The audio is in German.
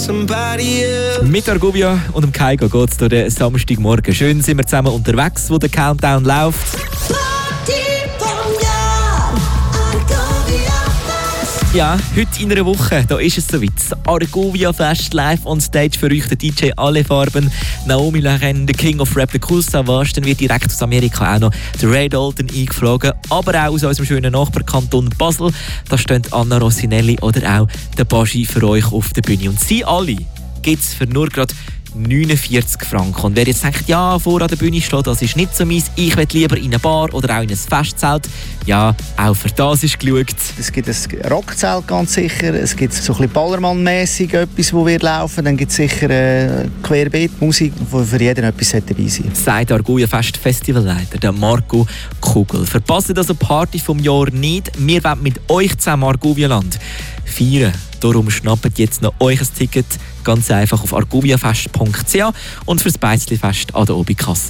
Mit Argovia und dem Kaigo geht es durch den Samstagmorgen. Schön sind wir zusammen unterwegs, wo der Countdown läuft. Ja, heute in einer Woche, da ist es soweit. Das Argovia Fest live on stage für euch, der DJ Alle Farben, Naomi Lachen, der King of Rap, der Kool Savas, dann wird direkt aus Amerika auch noch der Ray Dalton eingeflogen, aber auch aus unserem schönen Nachbarkanton Basel. Da stehen Anna Rossinelli oder auch der Baschi für euch auf der Bühne. Und sie alle gibt es für nur gerade 49 Franken. Und wer jetzt denkt, ja, vor an der Bühne stehen, das ist nicht so meins, ich will lieber in eine Bar oder auch in ein Festzelt, ja, auch für das ist geschaut. Es gibt ein Rockzelt ganz sicher, es gibt so ein bisschen Ballermann-mässig etwas, wo wird laufen, dann gibt es sicher Querbeet-Musik, wo für jeden etwas dabei sein. Sagt Argovia Fest Festivalleiter, der Marco Kugel. Verpasst also die Party vom Jahr nicht, wir wollen mit euch zusammen Argovia-Land feiern. Darum schnappt jetzt noch euch ein Ticket ganz einfach auf argoviafest.ch und fürs Beizli-Fest an der Obikasse.